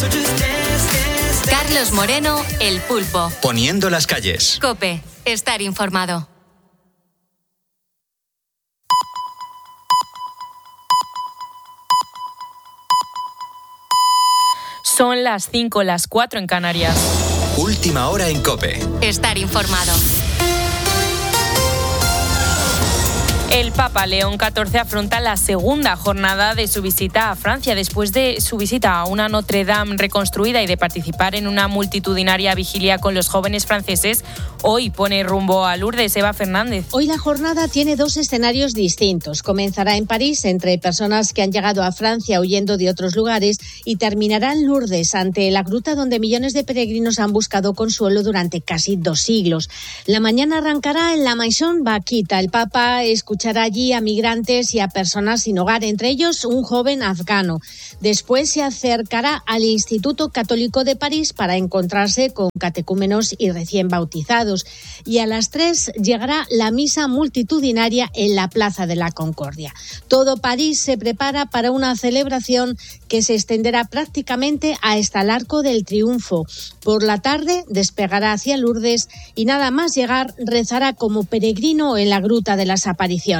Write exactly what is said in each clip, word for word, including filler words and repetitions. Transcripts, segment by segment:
Carlos Moreno, El Pulpo. Poniendo las calles. COPE, estar informado. Son las cinco, las cuatro en Canarias. Última hora en COPE. Estar informado. El Papa León catorce afronta la segunda jornada de su visita a Francia después de su visita a una Notre Dame reconstruida y de participar en una multitudinaria vigilia con los jóvenes franceses. Hoy pone rumbo a Lourdes. Eva Fernández. Hoy la jornada tiene dos escenarios distintos. Comenzará en París, entre personas que han llegado a Francia huyendo de otros lugares, y terminará en Lourdes, ante la gruta donde millones de peregrinos han buscado consuelo durante casi dos siglos. La mañana arrancará en la Maison Bakhita. El Papa escuchará allí a migrantes y a personas sin hogar, entre ellos un joven afgano. Después se acercará al Instituto Católico de París para encontrarse con catecúmenos y recién bautizados. Y a las tres llegará la misa multitudinaria en la Plaza de la Concordia. Todo París se prepara para una celebración que se extenderá prácticamente hasta el Arco del Triunfo. Por la tarde despegará hacia Lourdes y nada más llegar rezará como peregrino en la Gruta de las Apariciones.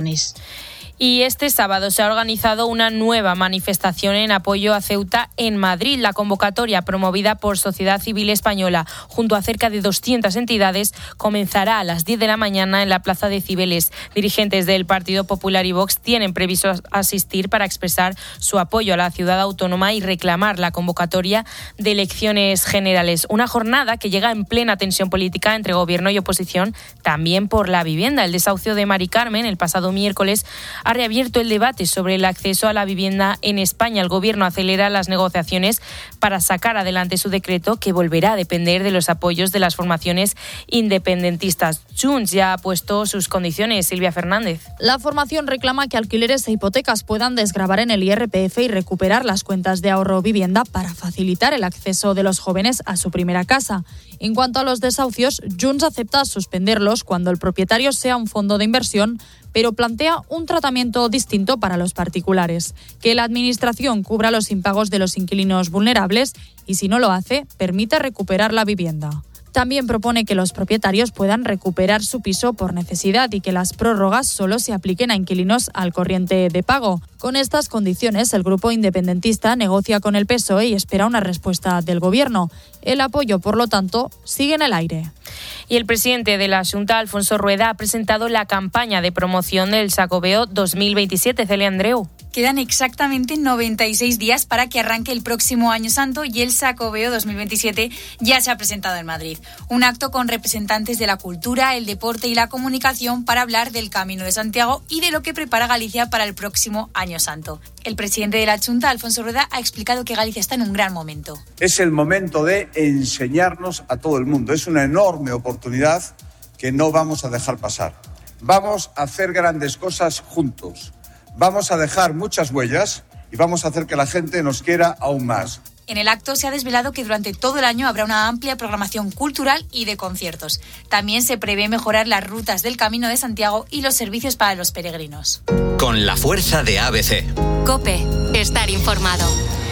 Y este sábado se ha organizado una nueva manifestación en apoyo a Ceuta en Madrid. La convocatoria, promovida por Sociedad Civil Española junto a cerca de doscientas entidades, comenzará a las diez de la mañana en la Plaza de Cibeles. Dirigentes del Partido Popular y Vox tienen previsto asistir para expresar su apoyo a la ciudad autónoma y reclamar la convocatoria de elecciones generales. Una jornada que llega en plena tensión política entre gobierno y oposición, también por la vivienda. El desahucio de Mari Carmen el pasado miércoles ha reabierto el debate sobre el acceso a la vivienda en España. El Gobierno acelera las negociaciones para sacar adelante su decreto, que volverá a depender de los apoyos de las formaciones independentistas. Junts ya ha puesto sus condiciones. Silvia Fernández. La formación reclama que alquileres e hipotecas puedan desgravar en el I R P F y recuperar las cuentas de ahorro vivienda para facilitar el acceso de los jóvenes a su primera casa. En cuanto a los desahucios, Junts acepta suspenderlos cuando el propietario sea un fondo de inversión, pero plantea un tratamiento distinto para los particulares, que la Administración cubra los impagos de los inquilinos vulnerables y, si no lo hace, permita recuperar la vivienda. También propone que los propietarios puedan recuperar su piso por necesidad y que las prórrogas solo se apliquen a inquilinos al corriente de pago. Con estas condiciones, el grupo independentista negocia con el P S O E y espera una respuesta del Gobierno. El apoyo, por lo tanto, sigue en el aire. Y el presidente de la Xunta, Alfonso Rueda, ha presentado la campaña de promoción del Xacobeo dos mil veintisiete. Celia Andreu. Quedan exactamente noventa y seis días para que arranque el próximo Año Santo y el Xacobeo dos mil veintisiete ya se ha presentado en Madrid. Un acto con representantes de la cultura, el deporte y la comunicación para hablar del Camino de Santiago y de lo que prepara Galicia para el próximo Año Santo. El presidente de la Xunta, Alfonso Rueda, ha explicado que Galicia está en un gran momento. Es el momento de enseñarnos a todo el mundo. Es una enorme oportunidad que no vamos a dejar pasar. Vamos a hacer grandes cosas juntos. Vamos a dejar muchas huellas y vamos a hacer que la gente nos quiera aún más. En el acto se ha desvelado que durante todo el año habrá una amplia programación cultural y de conciertos. También se prevé mejorar las rutas del Camino de Santiago y los servicios para los peregrinos. Con la fuerza de A B C. COPE, estar informado.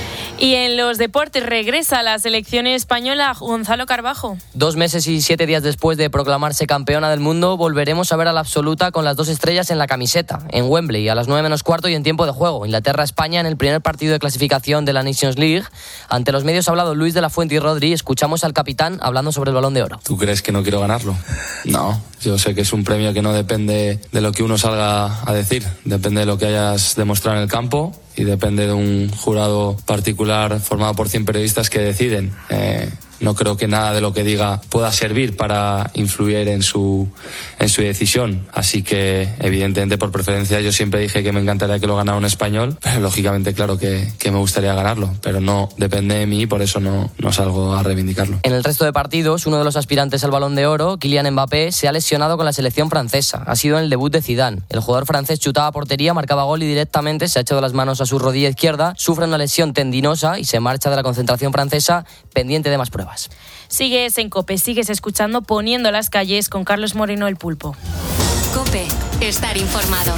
Y en los deportes regresa la selección española. Gonzalo Carbajo. Dos meses y siete días después de proclamarse campeona del mundo, volveremos a ver a la absoluta con las dos estrellas en la camiseta, en Wembley, a las nueve menos cuarto y en tiempo de juego. Inglaterra-España en el primer partido de clasificación de la Nations League. Ante los medios ha hablado Luis de la Fuente y Rodri. Escuchamos al capitán hablando sobre el Balón de Oro. ¿Tú crees que no quiero ganarlo? No, yo sé que es un premio que no depende de lo que uno salga a decir, depende de lo que hayas demostrado en el campo y depende de un jurado particular formado por cien periodistas que deciden. Eh, no creo que nada de lo que diga pueda servir para influir en su, en su decisión. Así que, evidentemente, por preferencia, yo siempre dije que me encantaría que lo ganara un español, pero lógicamente, claro que, que me gustaría ganarlo, pero no depende de mí, por eso no, no salgo a reivindicarlo. En el resto de partidos, uno de los aspirantes al Balón de Oro, Kylian Mbappé, se ha lesionado con la selección francesa. Ha sido en el debut de Zidane. El jugador francés chutaba a portería, marcaba gol y directamente se ha echado las manos a su rodilla izquierda, sufre una lesión tendinosa y se marcha de la concentración francesa pendiente de más pruebas. Sigues en COPE, sigues escuchando Poniendo las calles con Carlos Moreno, El Pulpo. COPE, estar informado.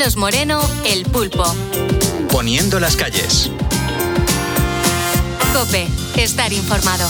Carlos Moreno, El Pulpo. Poniendo las calles. COPE, estar informado.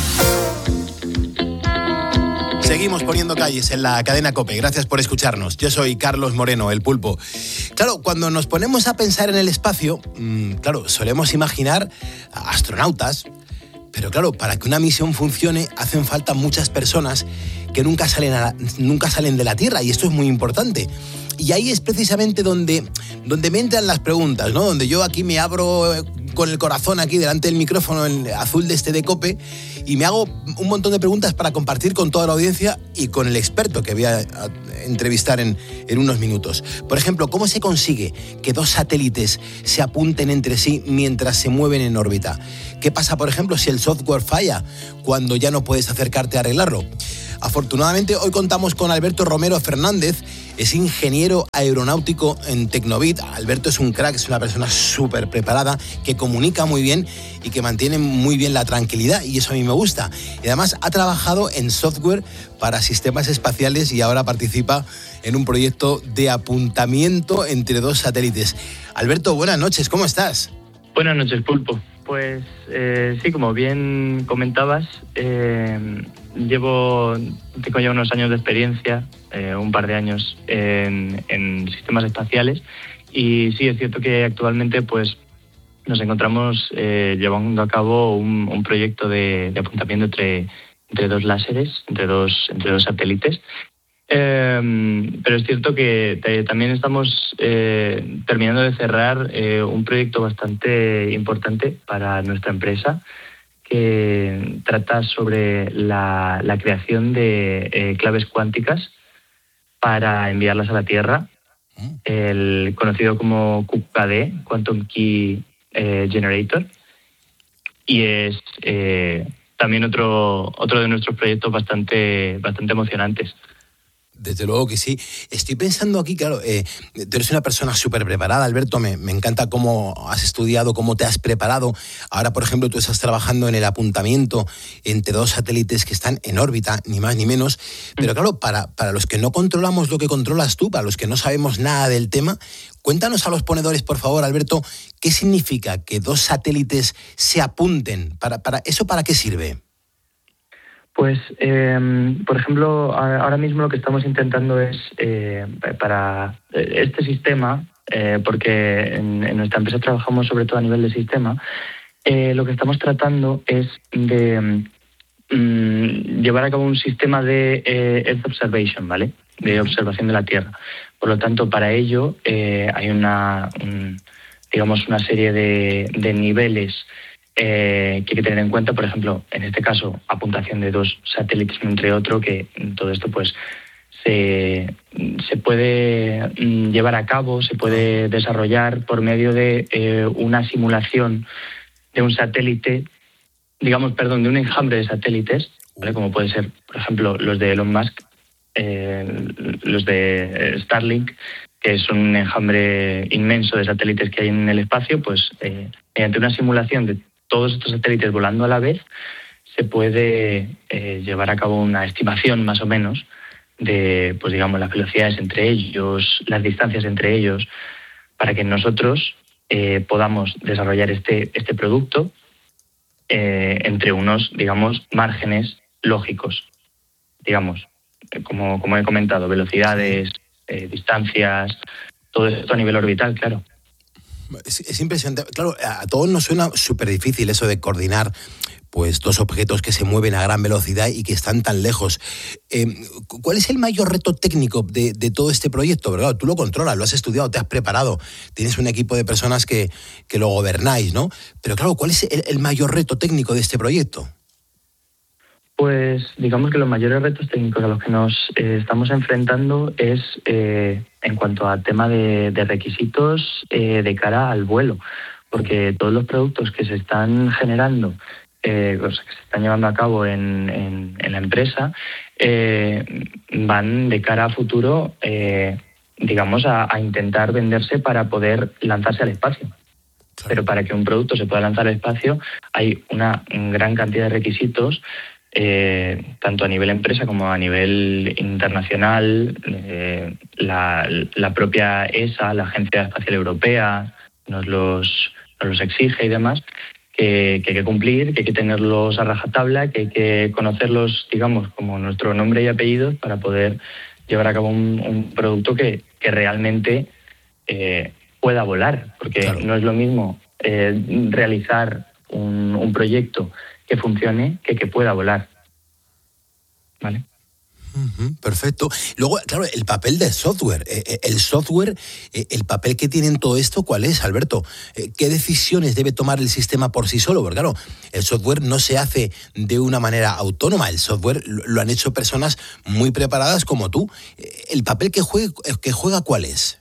Seguimos poniendo calles en la cadena COPE. Gracias por escucharnos. Yo soy Carlos Moreno, El Pulpo. Claro, cuando nos ponemos a pensar en el espacio, mmm, claro, solemos imaginar a astronautas, pero claro, para que una misión funcione hacen falta muchas personas que nunca salen, a la, nunca salen de la Tierra, y esto es muy importante. Y ahí es precisamente donde, donde me entran las preguntas, ¿no? Donde yo aquí me abro con el corazón aquí delante del micrófono en azul de este de COPE y me hago un montón de preguntas para compartir con toda la audiencia y con el experto que voy a, a entrevistar en, en unos minutos. Por ejemplo, ¿cómo se consigue que dos satélites se apunten entre sí mientras se mueven en órbita? ¿Qué pasa, por ejemplo, si el software falla cuando ya no puedes acercarte a arreglarlo? Afortunadamente, hoy contamos con Alberto Romero Fernández, es ingeniero aeronáutico en Tecnobit. Alberto es un crack, es una persona súper preparada, que comunica muy bien y que mantiene muy bien la tranquilidad, y eso a mí me gusta. Y además ha trabajado en software para sistemas espaciales y ahora participa en un proyecto de apuntamiento entre dos satélites. Alberto, buenas noches, ¿cómo estás? Buenas noches, Pulpo. Pues eh, sí, como bien comentabas, eh, llevo, tengo ya unos años de experiencia, eh, un par de años en, en sistemas espaciales, y sí es cierto que actualmente pues nos encontramos eh, llevando a cabo un, un proyecto de, de apuntamiento entre, entre dos láseres, entre dos, entre dos satélites. Eh, pero es cierto que te, también estamos eh, terminando de cerrar eh, un proyecto bastante importante para nuestra empresa, que trata sobre la, la creación de eh, claves cuánticas para enviarlas a la Tierra, el conocido como Q K D, Quantum Key eh, Generator, y es eh, también otro, otro de nuestros proyectos bastante, bastante emocionantes. Desde luego que sí. Estoy pensando aquí, claro, eh, tú eres una persona súper preparada, Alberto, me, me encanta cómo has estudiado, cómo te has preparado. Ahora, por ejemplo, tú estás trabajando en el apuntamiento entre dos satélites que están en órbita, ni más ni menos. Pero claro, para, para los que no controlamos lo que controlas tú, para los que no sabemos nada del tema, cuéntanos a los ponedores, por favor, Alberto, ¿qué significa que dos satélites se apunten? ¿Para, para eso para qué sirve? Pues, eh, por ejemplo, ahora mismo lo que estamos intentando es, eh, para este sistema, eh, porque en, en nuestra empresa trabajamos sobre todo a nivel de sistema, eh, lo que estamos tratando es de mm, llevar a cabo un sistema de eh, Earth Observation, ¿vale? De observación de la Tierra. Por lo tanto, para ello eh, hay una, un, digamos, una serie de, de niveles Eh, que hay que tener en cuenta. Por ejemplo, en este caso, apuntación de dos satélites entre otro, que todo esto pues se, se puede llevar a cabo, se puede desarrollar por medio de eh, una simulación de un satélite, digamos, perdón, de un enjambre de satélites, ¿vale? Como puede ser, por ejemplo, los de Elon Musk, eh, los de Starlink, que es un enjambre inmenso de satélites que hay en el espacio. Pues eh, mediante una simulación de todos estos satélites volando a la vez, se puede eh, llevar a cabo una estimación más o menos de, pues digamos, las velocidades entre ellos, las distancias entre ellos, para que nosotros eh, podamos desarrollar este, este producto eh, entre unos, digamos, márgenes lógicos, digamos, como, como he comentado, velocidades, eh, distancias, todo esto a nivel orbital, claro. Es, es impresionante. Claro, a todos nos suena súper difícil eso de coordinar pues dos objetos que se mueven a gran velocidad y que están tan lejos. Eh, ¿Cuál es el mayor reto técnico de, de todo este proyecto? Porque, claro, tú lo controlas, lo has estudiado, te has preparado, tienes un equipo de personas que, que lo gobernáis, ¿no? Pero claro, ¿cuál es el, el mayor reto técnico de este proyecto? Pues digamos que los mayores retos técnicos a los que nos eh, estamos enfrentando es eh, en cuanto al tema de, de requisitos eh, de cara al vuelo, porque todos los productos que se están generando, eh, o sea, que se están llevando a cabo en, en, en la empresa, eh, van de cara a futuro, eh, digamos, a, a intentar venderse para poder lanzarse al espacio. Pero para que un producto se pueda lanzar al espacio hay una gran cantidad de requisitos eh, tanto a nivel empresa como a nivel internacional, eh, la, la propia E S A, la Agencia Espacial Europea, nos los, nos los exige y demás, que, que hay que cumplir, que hay que tenerlos a rajatabla, que hay que conocerlos, digamos, como nuestro nombre y apellidos para poder llevar a cabo un, un producto que, que realmente eh, pueda volar, porque claro, no es lo mismo eh, realizar un, un proyecto que funcione que que pueda volar. ¿Vale? Uh-huh, perfecto. Luego, claro, el papel del software. Eh, el software, eh, el papel que tiene en todo esto, ¿cuál es, Alberto? Eh, ¿Qué decisiones debe tomar el sistema por sí solo? Porque claro, el software no se hace de una manera autónoma. El software lo, lo han hecho personas muy preparadas como tú. Eh, ¿El papel que juega, que juega cuál es?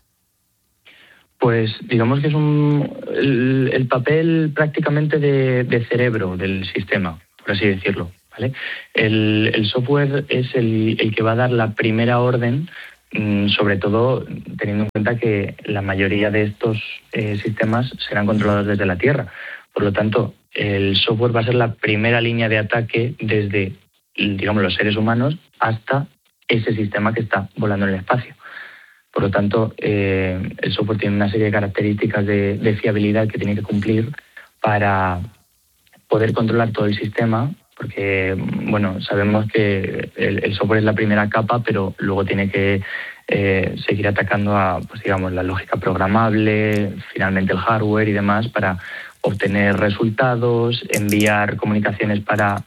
Pues digamos que es un el, el papel prácticamente de, de cerebro del sistema, por así decirlo. ¿Vale? El, el software es el, el que va a dar la primera orden, mmm, sobre todo teniendo en cuenta que la mayoría de estos eh, sistemas serán controlados desde la Tierra. Por lo tanto, el software va a ser la primera línea de ataque desde, digamos, los seres humanos hasta ese sistema que está volando en el espacio. Por lo tanto, eh, el software tiene una serie de características de, de fiabilidad que tiene que cumplir para poder controlar todo el sistema, porque, bueno, sabemos que el, el software es la primera capa, pero luego tiene que eh, seguir atacando a, pues digamos, la lógica programable, finalmente el hardware y demás, para obtener resultados, enviar comunicaciones para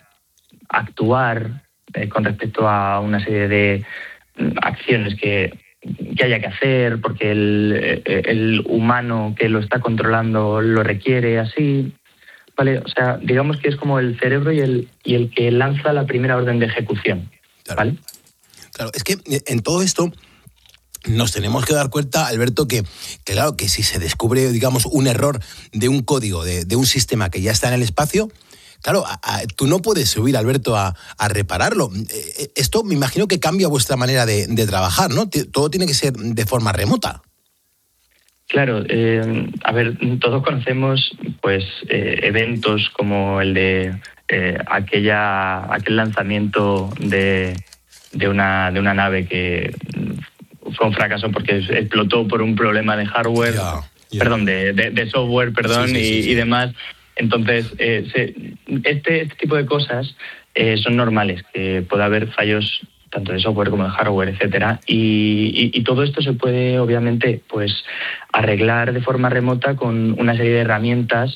actuar eh, con respecto a una serie de acciones que, que haya que hacer, porque el, el humano que lo está controlando lo requiere así. Vale, o sea, digamos que es como el cerebro y el, y el que lanza la primera orden de ejecución. Claro. ¿Vale? Claro, es que en todo esto nos tenemos que dar cuenta, Alberto, que, que claro, que si se descubre, digamos, un error de un código, de, de un sistema que ya está en el espacio, claro, a, a, tú no puedes subir, Alberto, a, a repararlo. Eh, esto me imagino que cambia vuestra manera de, de trabajar, ¿no? Todo tiene que ser de forma remota. Claro, eh, a ver, todos conocemos pues eh, eventos como el de eh, aquella aquel lanzamiento de, de una de una nave que fue un fracaso porque explotó por un problema de hardware, yeah, yeah. perdón, de, de, de software, perdón, sí, sí, sí, y, sí. y demás. Entonces, eh, se, este, este tipo de cosas eh, son normales, que pueda haber fallos tanto de software como de hardware, etcétera, y, y, y todo esto se puede, obviamente, pues arreglar de forma remota con una serie de herramientas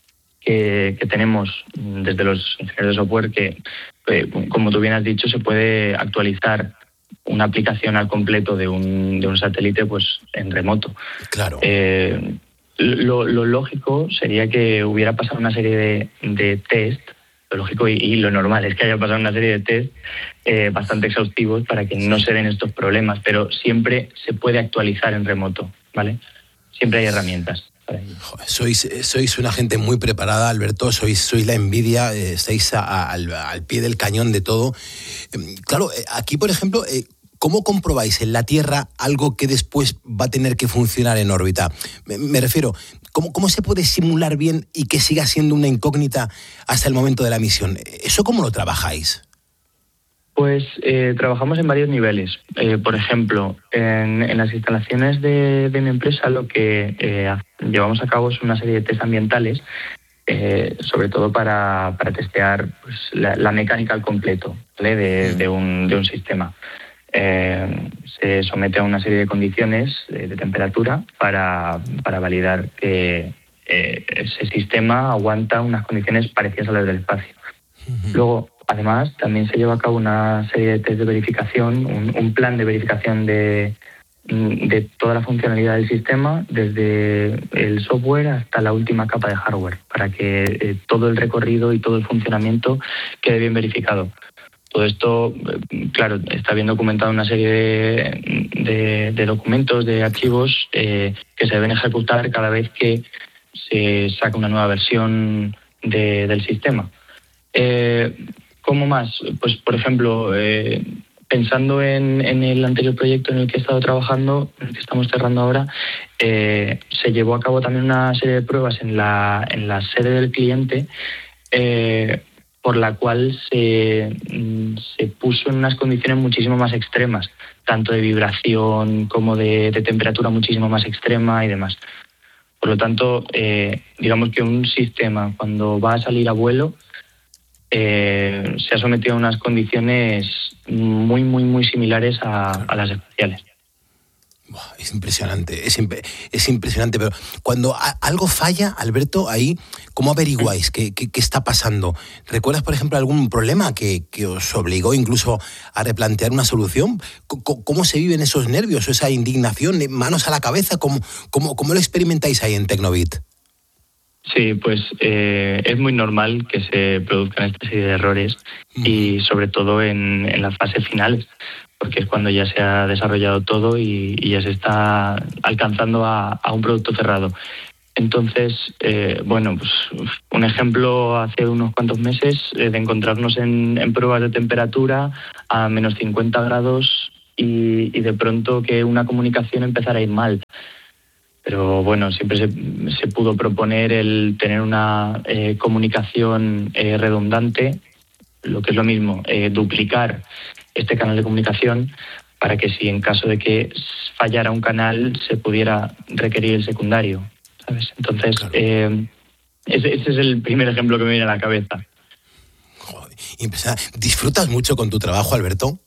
que, que tenemos desde los ingenieros de software que, eh, como tú bien has dicho, se puede actualizar una aplicación al completo de un, de un satélite pues en remoto. Claro. Eh, lo, lo lógico sería que hubiera pasado una serie de, de test. Lo lógico y, y lo normal es que haya pasado una serie de test eh, bastante exhaustivos para que no se den estos problemas, pero siempre se puede actualizar en remoto, ¿vale? Siempre hay herramientas para ello. Sois, sois una gente muy preparada, Alberto, sois, sois la envidia, eh, estáis a, a, al, al pie del cañón de todo. Eh, claro, aquí, por ejemplo, eh, ¿cómo comprobáis en la Tierra algo que después va a tener que funcionar en órbita? Me, me refiero, ¿cómo, ¿cómo se puede simular bien y que siga siendo una incógnita hasta el momento de la misión? ¿Eso cómo lo trabajáis? Pues eh, trabajamos en varios niveles. Eh, por ejemplo, en, en las instalaciones de, de mi empresa lo que eh, llevamos a cabo es una serie de test ambientales, eh, sobre todo para, para testear pues, la, la mecánica al completo, ¿vale? de, de, un, de un sistema. Eh, se somete a una serie de condiciones de, de temperatura para, para validar que eh, ese sistema aguanta unas condiciones parecidas a las del espacio. Uh-huh. Luego, además, también se lleva a cabo una serie de test de verificación, un, un plan de verificación de, de toda la funcionalidad del sistema, desde el software hasta la última capa de hardware, para que eh, todo el recorrido y todo el funcionamiento quede bien verificado. Todo esto, claro, está bien documentado en una serie de, de, de documentos, de archivos eh, que se deben ejecutar cada vez que se saca una nueva versión de, del sistema. Eh, ¿Cómo más? Pues, por ejemplo, eh, pensando en, en el anterior proyecto en el que he estado trabajando, en el que estamos cerrando ahora, eh, se llevó a cabo también una serie de pruebas en la, en la sede del cliente, eh, por la cual se, se puso en unas condiciones muchísimo más extremas, tanto de vibración como de, de temperatura muchísimo más extrema y demás. Por lo tanto, eh, digamos que un sistema, cuando va a salir a vuelo, eh, se ha sometido a unas condiciones muy, muy, muy similares a, a las espaciales. Es impresionante, es, imp- es impresionante, pero cuando a- algo falla, Alberto, ahí, ¿cómo averiguáis qué, qué, qué está pasando? ¿Recuerdas, por ejemplo, algún problema que, que os obligó incluso a replantear una solución? C- ¿Cómo se viven esos nervios, esa indignación, manos a la cabeza? ¿Cómo, cómo, cómo lo experimentáis ahí en Tecnobit? Sí, pues eh, es muy normal que se produzcan esta serie de errores mm. y sobre todo en, en las fases finales, porque es cuando ya se ha desarrollado todo y, y ya se está alcanzando a, a un producto cerrado. Entonces, eh, bueno, pues un ejemplo hace unos cuantos meses eh, de encontrarnos en, en pruebas de temperatura a menos cincuenta grados y, y de pronto que una comunicación empezara a ir mal. Pero bueno, siempre se, se pudo proponer el tener una eh, comunicación eh, redundante, lo que es lo mismo, eh, duplicar este canal de comunicación para que si en caso de que fallara un canal se pudiera requerir el secundario, ¿sabes? Entonces, claro. eh, ese, ese es el primer ejemplo que me viene a la cabeza. Joder, impresionante. ¿Disfrutas mucho con tu trabajo, Alberto?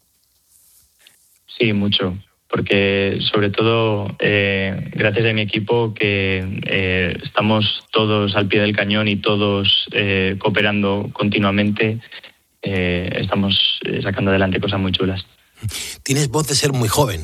Sí, mucho. Porque sobre todo eh, gracias a mi equipo que eh, estamos todos al pie del cañón y todos eh, cooperando continuamente, eh, estamos sacando adelante cosas muy chulas. Tienes voz de ser muy joven.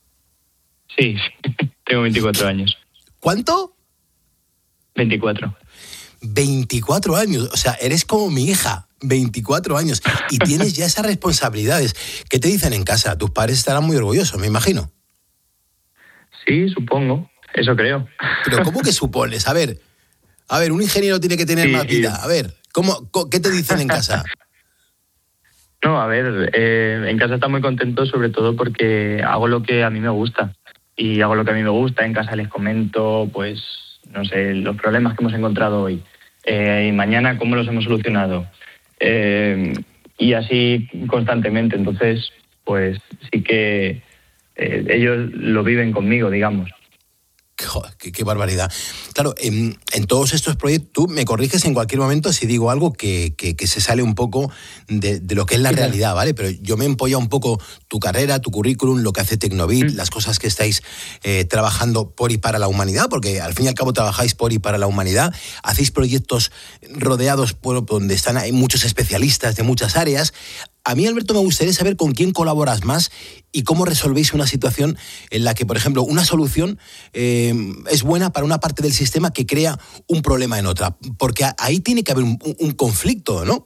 Sí, tengo veinticuatro años. ¿Cuánto? veinticuatro. veinticuatro años, o sea, eres como mi hija. veinticuatro años y tienes ya esas responsabilidades. ¿Qué te dicen en casa? Tus padres estarán muy orgullosos, me imagino. Sí, supongo. Eso creo. Pero ¿cómo que supones? A ver, a ver, un ingeniero tiene que tener sí, más vida. A ver, ¿cómo, ¿qué te dicen en casa? No, a ver, eh, en casa están muy contentos sobre todo porque hago lo que a mí me gusta. Y hago lo que a mí me gusta. En casa les comento, pues, no sé, los problemas que hemos encontrado hoy. Eh, y mañana cómo los hemos solucionado. Eh, y así constantemente. Entonces, pues sí que eh, ellos lo viven conmigo, digamos. Joder, qué, qué barbaridad. Claro, en, en todos estos proyectos, tú me corriges en cualquier momento si digo algo que, que, que se sale un poco de, de lo que es la sí, realidad, ¿vale? Pero yo me he empollado un poco tu carrera, tu currículum, lo que hace Tecnobit, mm. las cosas que estáis eh, trabajando por y para la humanidad, porque al fin y al cabo trabajáis por y para la humanidad, hacéis proyectos rodeados por donde están hay muchos especialistas de muchas áreas. A mí, Alberto, me gustaría saber con quién colaboras más y cómo resolvéis una situación en la que, por ejemplo, una solución eh, es buena para una parte del sistema que crea un problema en otra. Porque ahí tiene que haber un, un conflicto, ¿no?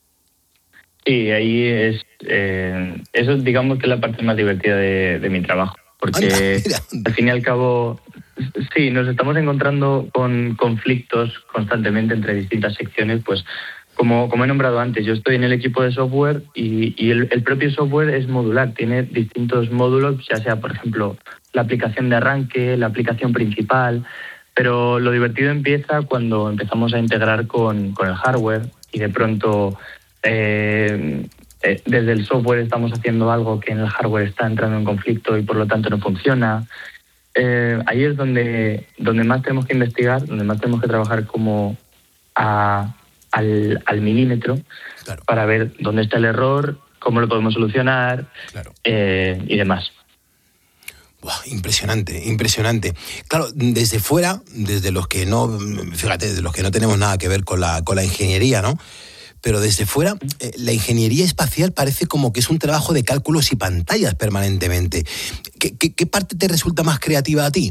Sí, ahí es... Eh, eso digamos que es la parte más divertida de, de mi trabajo. Porque Anda, al fin y al cabo, sí, nos estamos encontrando con conflictos constantemente entre distintas secciones, pues... Como, como he nombrado antes, yo estoy en el equipo de software y, y el, el propio software es modular, tiene distintos módulos, ya sea, por ejemplo, la aplicación de arranque, la aplicación principal, pero lo divertido empieza cuando empezamos a integrar con, con el hardware y de pronto eh, eh, desde el software estamos haciendo algo que en el hardware está entrando en conflicto y por lo tanto no funciona. Eh, ahí es donde, donde más tenemos que investigar, donde más tenemos que trabajar como a... Al, al milímetro, claro, para ver dónde está el error, cómo lo podemos solucionar, claro, eh, y demás. Buah, impresionante, impresionante. Claro, desde fuera, desde los que no, fíjate, desde los que no tenemos nada que ver con la, con la ingeniería, ¿no? Pero desde fuera, eh, la ingeniería espacial parece como que es un trabajo de cálculos y pantallas permanentemente. ¿Qué, qué, qué parte te resulta más creativa a ti?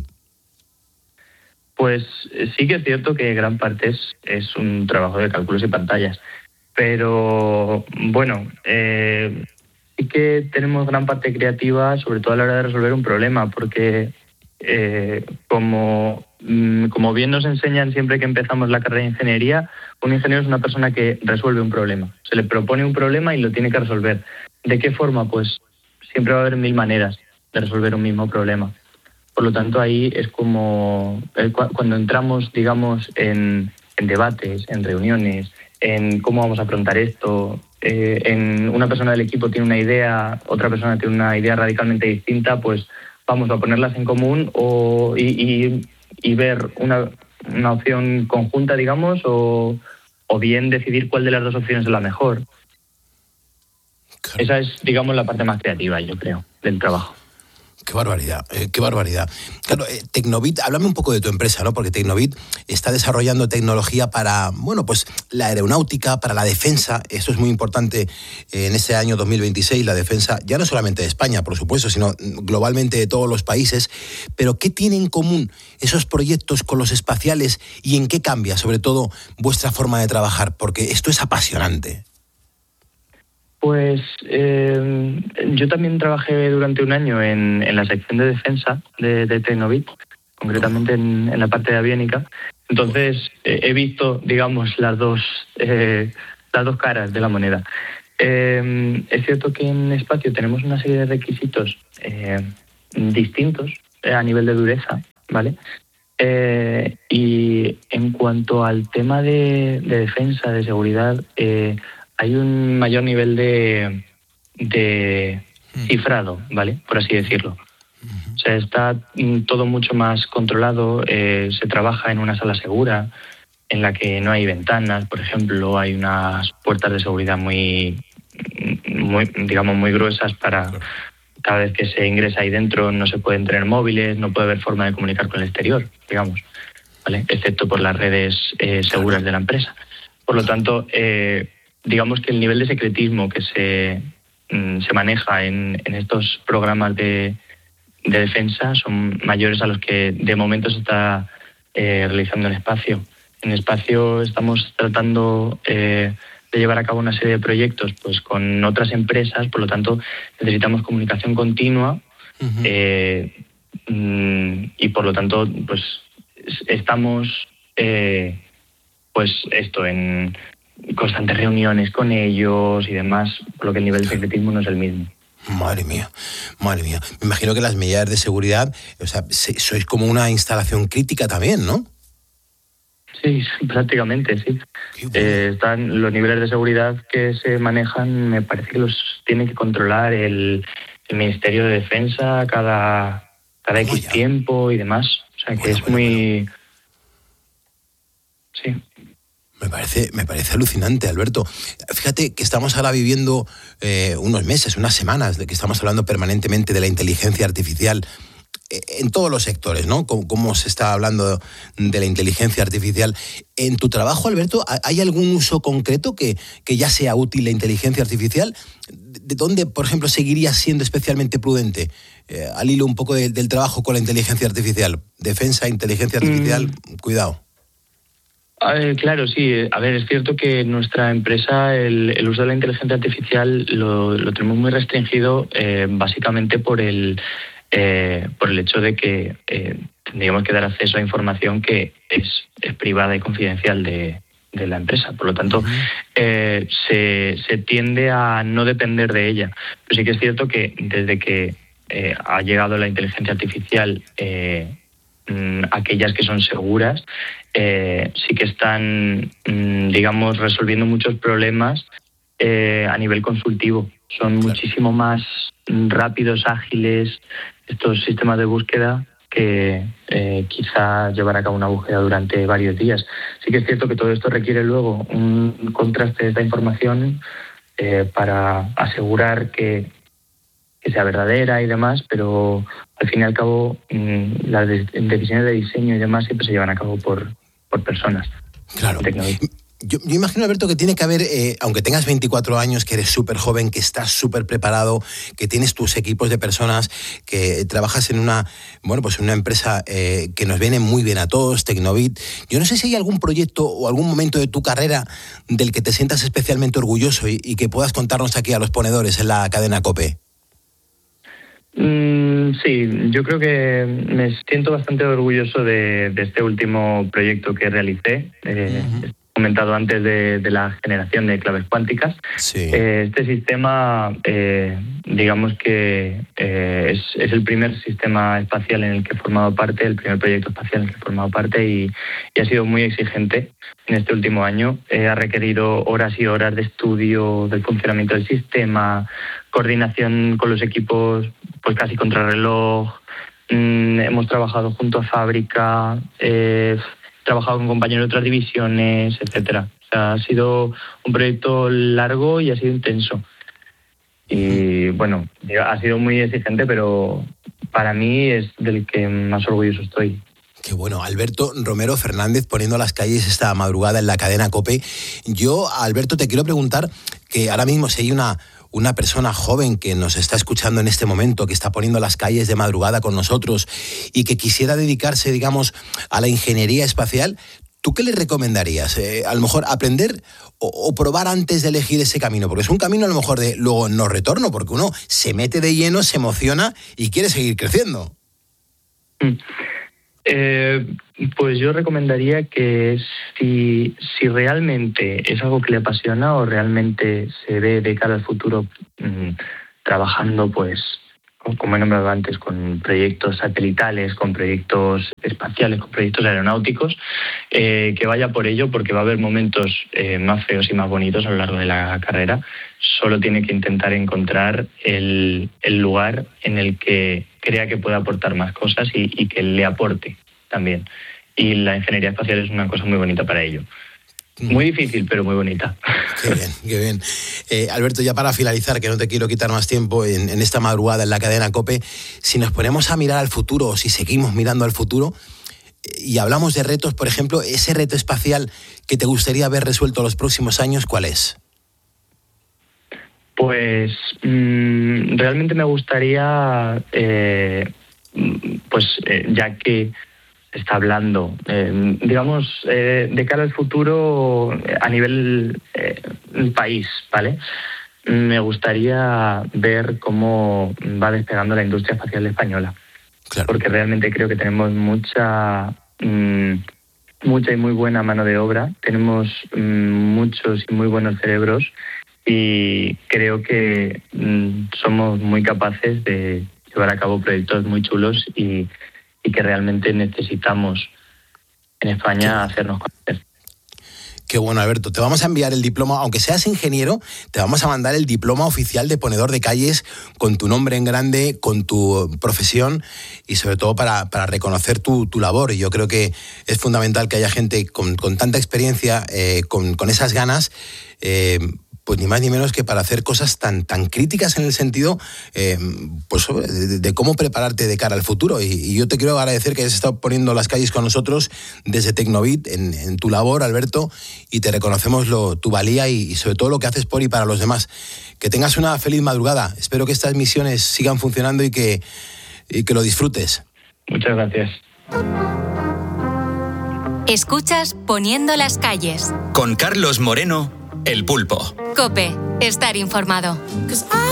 Pues sí que es cierto que gran parte es, es un trabajo de cálculos y pantallas, pero bueno, eh, sí que tenemos gran parte creativa, sobre todo a la hora de resolver un problema, porque eh, como, como bien nos enseñan siempre que empezamos la carrera de ingeniería, un ingeniero es una persona que resuelve un problema, se le propone un problema y lo tiene que resolver. ¿De qué forma? Pues siempre va a haber mil maneras de resolver un mismo problema. Por lo tanto, ahí es como cuando entramos, digamos, en, en debates, en reuniones, en cómo vamos a afrontar esto. Eh, en una persona del equipo tiene una idea, otra persona tiene una idea radicalmente distinta, pues vamos a ponerlas en común o, y, y, y ver una, una opción conjunta, digamos, o, o bien decidir cuál de las dos opciones es la mejor. Claro. Esa es, digamos, la parte más creativa, yo creo, del trabajo. Qué barbaridad, eh, qué barbaridad. Claro, eh, Tecnobit, háblame un poco de tu empresa, ¿no? Porque Tecnobit está desarrollando tecnología para, bueno, pues la aeronáutica, para la defensa. Esto es muy importante eh, en este año dos mil veintiséis, la defensa, ya no solamente de España, por supuesto, sino globalmente de todos los países. Pero, ¿qué tienen en común esos proyectos con los espaciales y en qué cambia, sobre todo, vuestra forma de trabajar? Porque esto es apasionante. Pues eh, yo también trabajé durante un año en, en la sección de defensa de, de Tecnobit, concretamente en, en la parte de aviónica. Entonces eh, he visto, digamos, las dos, eh, las dos caras de la moneda. Eh, es cierto que en espacio tenemos una serie de requisitos eh, distintos eh, a nivel de dureza, ¿vale? Eh, y en cuanto al tema de, de defensa, de seguridad, eh, hay un mayor nivel de, de cifrado, ¿vale? Por así decirlo. O sea, está todo mucho más controlado, eh, se trabaja en una sala segura, en la que no hay ventanas, por ejemplo, hay unas puertas de seguridad muy, muy digamos, muy gruesas para cada vez que se ingresa ahí dentro no se pueden tener móviles, no puede haber forma de comunicar con el exterior, digamos, ¿vale? Excepto por las redes eh, seguras de la empresa. Por lo tanto, eh, digamos que el nivel de secretismo que se, se maneja en, en estos programas de, de defensa son mayores a los que de momento se está eh, realizando en espacio. En espacio estamos tratando eh, de llevar a cabo una serie de proyectos pues con otras empresas, por lo tanto necesitamos comunicación continua uh-huh. eh, y por lo tanto pues estamos eh, pues esto en constantes reuniones con ellos y demás, por lo que el nivel de secretismo no es el mismo. Madre mía, madre mía. Me imagino que las medidas de seguridad, o sea, sois como una instalación crítica también, ¿no? Sí, prácticamente, sí. Eh, están los niveles de seguridad que se manejan, me parece que los tiene que controlar el, el Ministerio de Defensa cada, cada X ya. tiempo y demás. O sea, que bueno, es bueno, muy... Bueno. Sí. Me parece, me parece alucinante, Alberto. Fíjate que estamos ahora viviendo eh, unos meses, unas semanas, de que estamos hablando permanentemente de la inteligencia artificial en todos los sectores, ¿no? Como, como se está hablando de la inteligencia artificial. En tu trabajo, Alberto, ¿hay algún uso concreto que, que ya sea útil la inteligencia artificial? ¿De dónde, por ejemplo, seguirías siendo especialmente prudente? Eh, al hilo un poco de, del trabajo con la inteligencia artificial. Defensa, inteligencia artificial, mm. cuidado. Eh, claro, sí. A ver, es cierto que en nuestra empresa el, el uso de la inteligencia artificial lo, lo tenemos muy restringido eh, básicamente por el, eh, por el hecho de que eh, tendríamos que dar acceso a información que es, es privada y confidencial de, de la empresa. Por lo tanto, uh-huh. eh, se, se tiende a no depender de ella. Pero sí que es cierto que desde que eh, ha llegado la inteligencia artificial, eh, aquellas que son seguras, eh, sí que están, digamos, resolviendo muchos problemas eh, a nivel consultivo. Son claro. muchísimo más rápidos, ágiles, estos sistemas de búsqueda que eh, quizá llevar a cabo una búsqueda durante varios días. Sí que es cierto que todo esto requiere luego un contraste de esta información eh, para asegurar que que sea verdadera y demás, pero al fin y al cabo mmm, las de- decisiones de diseño y demás siempre se llevan a cabo por, por personas. Claro. Yo, yo imagino, Alberto, que tiene que haber, eh, aunque tengas veinticuatro años, que eres súper joven, que estás súper preparado, que tienes tus equipos de personas, que trabajas en una, bueno, pues en una empresa eh, que nos viene muy bien a todos, Tecnobit. Yo no sé si hay algún proyecto o algún momento de tu carrera del que te sientas especialmente orgulloso y, y que puedas contarnos aquí a los ponedores en la cadena COPE. Mm, sí, yo creo que me siento bastante orgulloso de, de este último proyecto que realicé. Eh, uh-huh. comentado antes de, de la generación de claves cuánticas. Sí. Eh, este sistema, eh, digamos que eh, es, es el primer sistema espacial en el que he formado parte, el primer proyecto espacial en el que he formado parte y, y ha sido muy exigente en este último año. Eh, ha requerido horas y horas de estudio del funcionamiento del sistema, coordinación con los equipos, pues casi contrarreloj. Mm, hemos trabajado junto a fábrica, eh, trabajado con compañeros de otras divisiones, etcétera. O sea, ha sido un proyecto largo y ha sido intenso. Y bueno, ha sido muy exigente, pero para mí es del que más orgulloso estoy. Qué bueno. Alberto Romero Fernández poniendo las calles esta madrugada en la cadena COPE. Yo, Alberto, te quiero preguntar que ahora mismo si hay una... una persona joven que nos está escuchando en este momento, que está poniendo las calles de madrugada con nosotros y que quisiera dedicarse, digamos, a la ingeniería espacial, ¿tú qué le recomendarías? Eh, a lo mejor aprender o, o probar antes de elegir ese camino, porque es un camino a lo mejor de luego no retorno, porque uno se mete de lleno, se emociona y quiere seguir creciendo. Mm. Eh, pues yo recomendaría que si, si realmente es algo que le apasiona o realmente se ve de cara al futuro mmm, trabajando, pues, como he nombrado antes, con proyectos satelitales, con proyectos espaciales, con proyectos aeronáuticos, eh, que vaya por ello, porque va a haber momentos eh, más feos y más bonitos a lo largo de la carrera. Solo tiene que intentar encontrar el, el lugar en el que crea que puede aportar más cosas y, y que le aporte también. Y la ingeniería espacial es una cosa muy bonita para ello. Muy difícil, pero muy bonita. Qué bien, qué bien. Eh, Alberto, ya para finalizar, que no te quiero quitar más tiempo en, en esta madrugada en la cadena COPE, si nos ponemos a mirar al futuro, o si seguimos mirando al futuro, eh, y hablamos de retos, por ejemplo, ese reto espacial que te gustaría ver resuelto los próximos años, ¿cuál es? Pues mmm, realmente me gustaría, eh, pues eh, ya que se está hablando, eh, digamos, eh, de cara al futuro a nivel eh, país, ¿vale? Me gustaría ver cómo va despegando la industria espacial española. Claro. Porque realmente creo que tenemos mucha, mmm, mucha y muy buena mano de obra, tenemos mmm, muchos y muy buenos cerebros, y creo que mmm, somos muy capaces de llevar a cabo proyectos muy chulos y, y que realmente necesitamos en España hacernos conocer. Qué bueno, Alberto. Te vamos a enviar el diploma, aunque seas ingeniero, te vamos a mandar el diploma oficial de ponedor de calles con tu nombre en grande, con tu profesión y sobre todo para, para reconocer tu, tu labor. Y yo creo que es fundamental que haya gente con, con tanta experiencia, eh, con, con esas ganas, eh, pues ni más ni menos que para hacer cosas tan, tan críticas en el sentido eh, pues de, de cómo prepararte de cara al futuro. Y, y yo te quiero agradecer que hayas estado poniendo las calles con nosotros desde Tecnovit en, en tu labor, Alberto, y te reconocemos lo, tu valía y, y sobre todo lo que haces por y para los demás. Que tengas una feliz madrugada. Espero que estas misiones sigan funcionando y que, y que lo disfrutes. Muchas gracias. Escuchas Poniendo las calles. Con Carlos Moreno, El Pulpo. COPE, estar informado.